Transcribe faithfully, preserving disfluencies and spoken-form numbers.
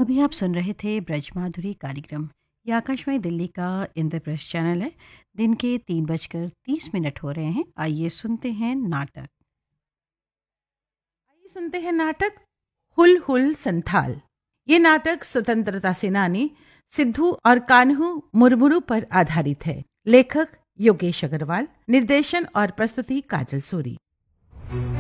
अभी आप सुन रहे थे ब्रजमाधुरी कार्यक्रम। ये आकाशवाणी दिल्ली का इंद्रप्रस्थ चैनल है। दिन के तीन बजकर तीस मिनट हो रहे हैं। आइए सुनते हैं नाटक। आइए सुनते हैं नाटक हुल हुल संथाल। ये नाटक स्वतंत्रता सेनानी सिद्धू और कान्हू मुरमुरु पर आधारित है। लेखक योगेश अग्रवाल, निर्देशन और प्रस्तुति काजल सूरी।